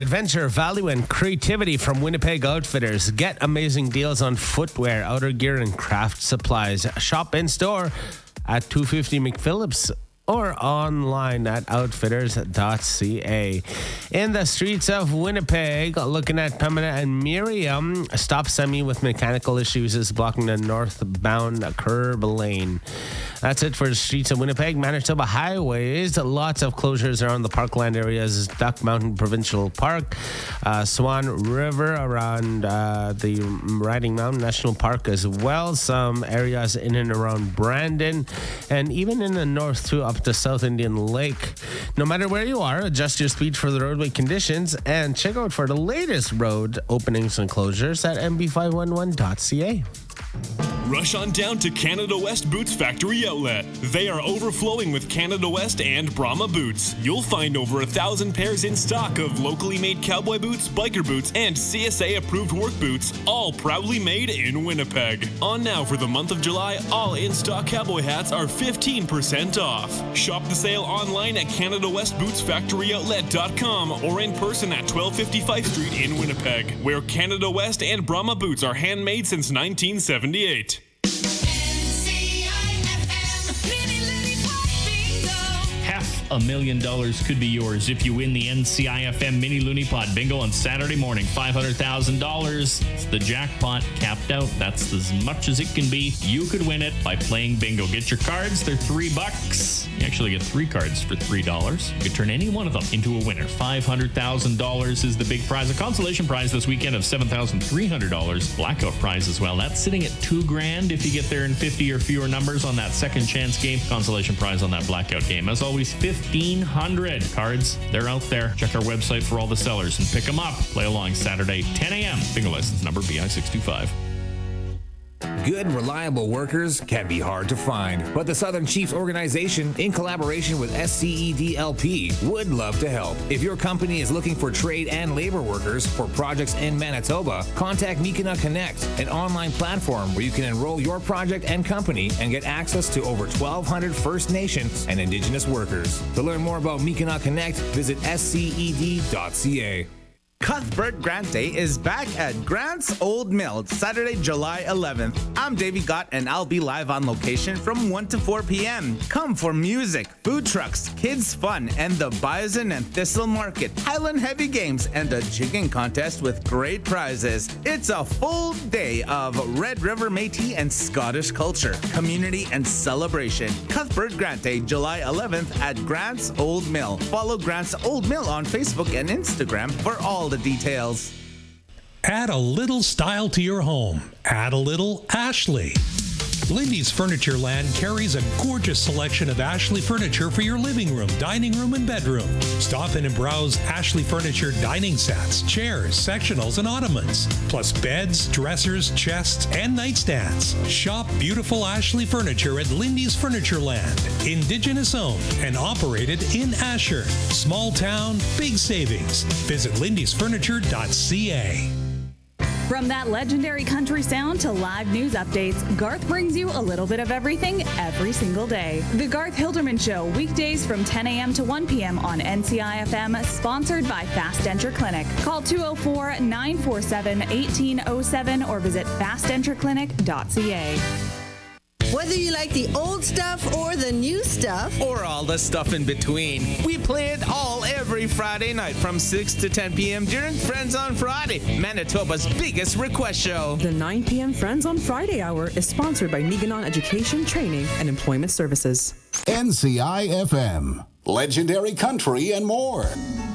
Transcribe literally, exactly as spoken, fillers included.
Adventure, value, and creativity from Winnipeg Outfitters. Get amazing deals on footwear, outer gear, and craft supplies. Shop in store at two fifty McPhillips or online at outfitters dot c a. In the streets of Winnipeg, looking at Pembina and Miriam, a stop semi with mechanical issues is blocking the northbound curb lane. That's it for the streets of Winnipeg. Manitoba highways, lots of closures around the parkland areas. Duck Mountain Provincial Park, uh, Swan River around uh, the Riding Mountain National Park as well. Some areas in and around Brandon, and even in the north too, up to South Indian Lake. No matter where you are, adjust your speed for the roadway conditions and check out for the latest road openings and closures at m b five one one dot c a. Rush on down to Canada West Boots Factory Outlet. They are overflowing with Canada West and Brahma boots. You'll find over a thousand pairs in stock of locally made cowboy boots, biker boots, and C S A approved work boots, all proudly made in Winnipeg. On now for the month of July, all in-stock cowboy hats are fifteen percent off. Shop the sale online at Canada West Boots Factory Outlet dot com or in person at twelve fifty-five Street in Winnipeg, where Canada West and Brahma boots are handmade since nineteen seventy-eight. A million dollars could be yours if you win the N C I F M Mini Looney Pot Bingo on Saturday morning. five hundred thousand dollars. It's the jackpot capped out. That's as much as it can be. You could win it by playing bingo. Get your cards. They're three bucks. You actually get three cards for three dollars. You could turn any one of them into a winner. five hundred thousand dollars is the big prize. A consolation prize this weekend of seven thousand three hundred dollars. Blackout prize as well. That's sitting at two grand if you get there in fifty or fewer numbers on that second chance game. Consolation prize on that blackout game. As always, fifteen hundred cards. They're out there. Check our website for all the sellers and pick them up. Play along Saturday, ten a.m. Bingo license number B I six two five. Good, reliable workers can be hard to find, but the Southern Chiefs organization, in collaboration with S C E D L P, would love to help. If your company is looking for trade and labor workers for projects in Manitoba, contact Mikina Connect, an online platform where you can enroll your project and company and get access to over twelve hundred First Nation and Indigenous workers. To learn more about Mikina Connect, visit s c e d dot c a. Cuthbert Grant Day is back at Grant's Old Mill, Saturday, July eleventh. I'm Davey Gott, and I'll be live on location from one to four p.m. Come for music, food trucks, kids fun, and the Bison and Thistle Market, Highland Heavy Games, and a jigging contest with great prizes. It's a full day of Red River Métis and Scottish culture, community, and celebration. Cuthbert Grant Day, July eleventh at Grant's Old Mill. Follow Grant's Old Mill on Facebook and Instagram for all the details. Add a little style to your home. Add a little Ashley. Lindy's Furniture Land carries a gorgeous selection of Ashley furniture for your living room, dining room, and bedroom. Stop in and browse Ashley Furniture dining sets, chairs, sectionals, and ottomans, plus beds, dressers, chests, and nightstands. Shop beautiful Ashley furniture at Lindy's Furniture Land. Indigenous owned and operated in Asher. Small town, big savings. Visit lindys furniture dot c a. From that legendary country sound to live news updates, Garth brings you a little bit of everything every single day. The Garth Hilderman Show, weekdays from ten a.m. to one p.m. on N C I F M, sponsored by Fast Denture Clinic. Call two oh four, nine four seven, one eight oh seven or visit fast denture clinic dot c a. Whether you like the old stuff or the new stuff, or all the stuff in between, we play it all every Friday night from six to ten p.m. during Friends on Friday, Manitoba's biggest request show. The nine p.m. Friends on Friday hour is sponsored by Niganon Education, Training, and Employment Services. N C I F M, legendary country and more.